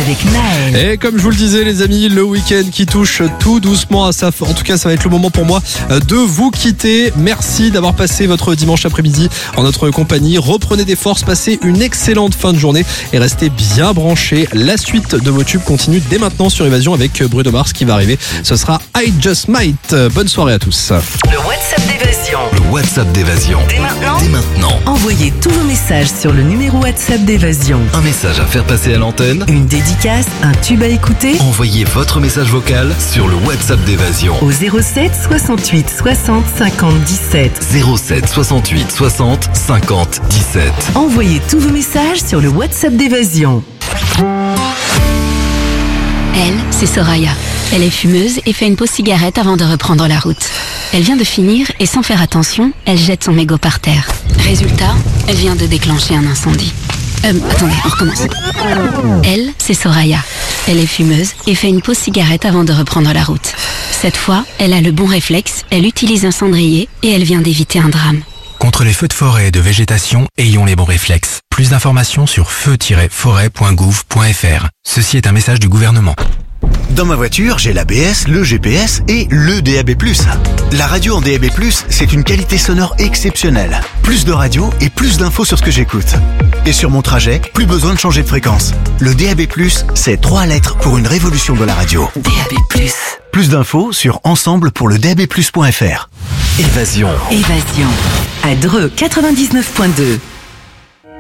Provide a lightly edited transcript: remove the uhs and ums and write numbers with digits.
avec Naël. Et comme je vous le disais les amis, le week-end qui touche tout doucement à sa fin. En tout cas, ça va être le moment pour moi de vous quitter. Merci d'avoir passé votre dimanche après-midi en notre compagnie. Reprenez des forces, passez une excellente fin de journée et restez bien branchés. La suite de vos tubes continue dès maintenant sur Évasion avec Bruno Mars qui va arriver. Ce sera I Just Might. Bonne soirée à tous. Le WhatsApp d'Évasion. Le WhatsApp d'Évasion. Dès maintenant, Envoyez tous vos messages sur le numéro WhatsApp d'Évasion. Un message à faire passer à l'antenne. Une dédicace, un tube à écouter Envoyez votre message vocal sur le WhatsApp d'Évasion. au 07 68 60 50 17. 07 68 60 50 17. Envoyez tous vos messages sur le WhatsApp d'Évasion. Elle, c'est Soraya. Elle est fumeuse et fait une pause cigarette avant de reprendre la route. Elle vient de finir et sans faire attention, elle jette son mégot par terre. Résultat, elle vient de déclencher un incendie. Attendez, on recommence. Elle, c'est Soraya. Elle est fumeuse et fait une pause cigarette avant de reprendre la route. Cette fois, elle a le bon réflexe, elle utilise un cendrier et elle vient d'éviter un drame. Contre les feux de forêt et de végétation, ayons les bons réflexes. Plus d'informations sur feu-forêt.gouv.fr. Ceci est un message du gouvernement. Dans ma voiture, j'ai l'ABS, le GPS et le DAB+. La radio en DAB+, c'est une qualité sonore exceptionnelle. Plus de radio et plus d'infos sur ce que j'écoute. Et sur mon trajet, plus besoin de changer de fréquence. Le DAB+, c'est 3 lettres pour une révolution de la radio. DAB+. Plus d'infos sur ensemblepourledabplus.fr. Évasion. Évasion. À Dreux 99.2.